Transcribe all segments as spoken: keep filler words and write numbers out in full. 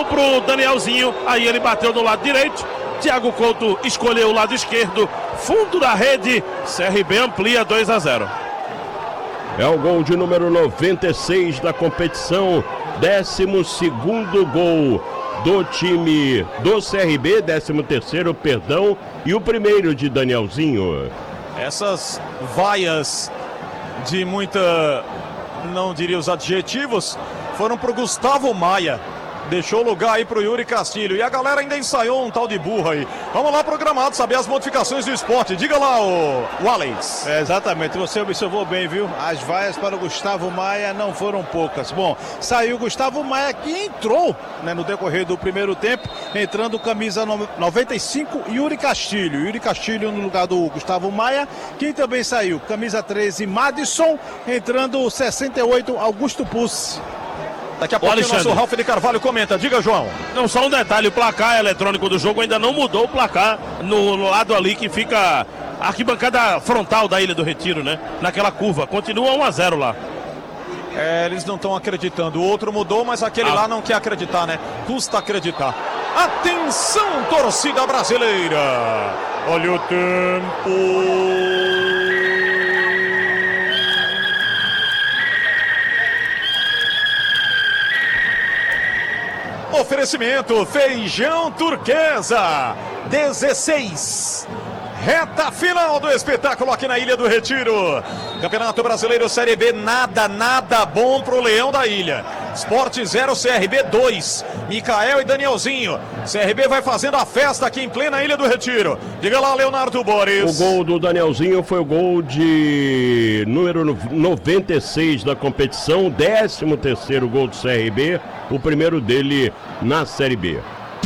pro Danielzinho, aí ele bateu do lado direito, Thiago Couto escolheu o lado esquerdo, fundo da rede, C R B amplia dois a zero. É o gol de número noventa e seis da competição, décimo segundo gol do time do C R B, décimo terceiro, perdão, e o primeiro de Danielzinho. Essas vaias de muita, não diria os adjetivos, foram pro Gustavo Maia. Deixou lugar aí pro Yuri Castilho. E a galera ainda ensaiou um tal de burro aí. Vamos lá pro gramado saber as modificações do esporte. Diga lá, o Wallace. É, exatamente, você observou bem, viu? As vaias para o Gustavo Maia não foram poucas. Bom, saiu o Gustavo Maia que entrou, né, no decorrer do primeiro tempo, entrando camisa noventa e cinco, Yuri Castilho. Yuri Castilho no lugar do Gustavo Maia. Quem também saiu? Camisa treze, Madison. Entrando sessenta e oito, Augusto Pussi. Daqui a pouco o nosso Ralf de Carvalho comenta. Diga, João. Não, só um detalhe, o placar eletrônico do jogo ainda não mudou o placar no, no lado ali que fica a arquibancada frontal da Ilha do Retiro, né? Naquela curva, continua um a zero lá. É, eles não estão acreditando. O outro mudou, mas aquele ah. lá não quer acreditar, né? Custa acreditar. Atenção, torcida brasileira. Olha o tempo. Oferecimento Feijão Turquesa dezesseis. Reta final do espetáculo aqui na Ilha do Retiro. Campeonato Brasileiro Série B, nada, nada bom pro Leão da Ilha. Sport zero, C R B dois. Micael e Danielzinho. C R B vai fazendo a festa aqui em plena Ilha do Retiro. Diga lá, Leonardo Boris. O gol do Danielzinho foi o gol de número noventa e seis da competição, décimo terceiro gol do C R B, o primeiro dele na Série B.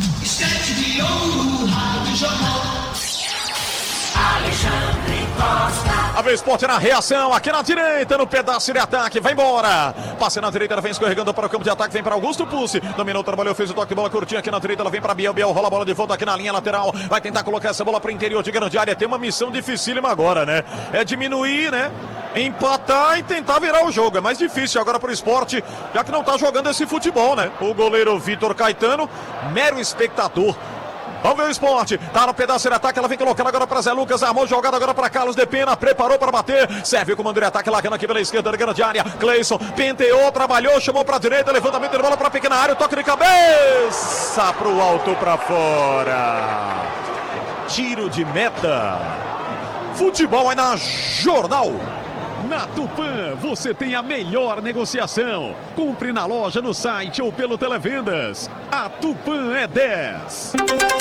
A vez Sport na reação, aqui na direita, no pedaço de ataque, vai embora. Passe na direita, ela vem escorregando para o campo de ataque, vem para Augusto Pussi. Dominou, trabalhou, fez o toque de bola curtinho aqui na direita, ela vem para Biel, Biel rola a bola de volta aqui na linha lateral. Vai tentar colocar essa bola para o interior de grande área. Tem uma missão dificílima agora, né? É diminuir, né? Empatar e tentar virar o jogo. É mais difícil agora para o Sport, já que não tá jogando esse futebol, né? O goleiro Vitor Caetano, mero espectador. Vamos ver o Sport, tá no pedaço de ataque, ela vem colocando agora para Zé Lucas, armou jogada agora para Carlos de Pena, preparou para bater, serve o comando de ataque, largando aqui pela esquerda da grande área, Cleison, penteou, trabalhou, chamou para direita, levantamento de bola para pequena área, toque de cabeça pro alto, para fora, tiro de meta, futebol aí na Jornal. Na Tupã, você tem a melhor negociação. Compre na loja, no site ou pelo Televendas. A Tupã é dez.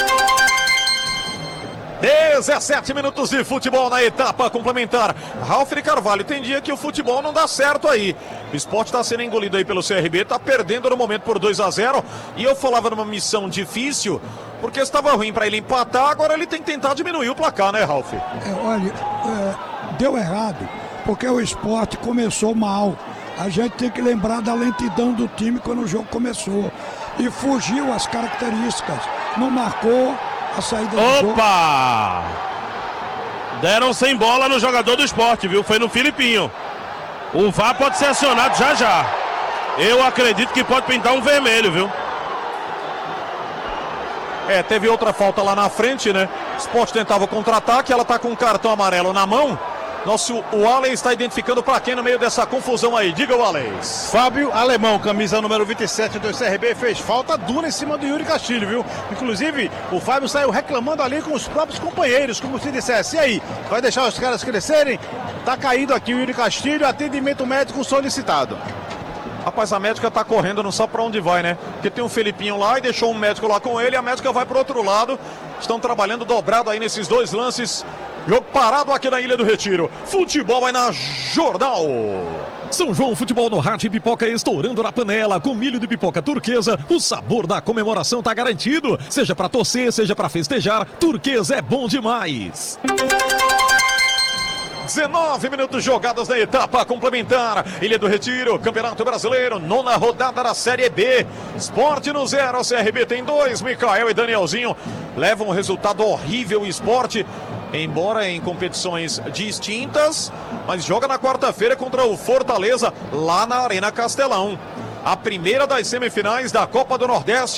dezessete minutos de futebol na etapa complementar. Ralf de Carvalho, tem dia que o futebol não dá certo aí. O Sport está sendo engolido aí pelo C R B, está perdendo no momento por dois a zero. E eu falava numa missão difícil, porque estava ruim para ele empatar, agora ele tem que tentar diminuir o placar, né, Ralf? É, olha, é, deu errado, porque o Sport começou mal. A gente tem que lembrar da lentidão do time quando o jogo começou. E fugiu as características. Não marcou a saída do jogo. Opa! Deram sem bola no jogador do Sport, viu? Foi no Filipinho. O V A R pode ser acionado já já. Eu acredito que pode pintar um vermelho, viu? É, teve outra falta lá na frente, né? O Sport tentava contra-ataque, ela tá com um cartão amarelo na mão. Nosso Wallace está identificando para quem no meio dessa confusão aí. Diga, Wallace. Fábio Alemão, camisa número vinte e sete do C R B, fez falta dura em cima do Yuri Castilho, viu? Inclusive, o Fábio saiu reclamando ali com os próprios companheiros, como se dissesse. E aí, vai deixar os caras crescerem? Tá caído aqui o Yuri Castilho, atendimento médico solicitado. Rapaz, a médica tá correndo, não sabe pra onde vai, né? Porque tem um Felipinho lá e deixou um médico lá com ele, a médica vai pro outro lado. Estão trabalhando dobrado aí nesses dois lances. Jogo parado aqui na Ilha do Retiro. Futebol aí na Jornal. São João Futebol no Rádio Pipoca estourando na panela. Com milho de pipoca turquesa, o sabor da comemoração tá garantido. Seja pra torcer, seja pra festejar, turquesa é bom demais. dezenove minutos jogados na etapa complementar. Ilha do Retiro, Campeonato Brasileiro, nona rodada da Série B. Sport no zero, C R B tem dois. Micael e Danielzinho levam um resultado horrível. Sport, embora em competições distintas, mas joga na quarta-feira contra o Fortaleza, lá na Arena Castelão. A primeira das semifinais da Copa do Nordeste.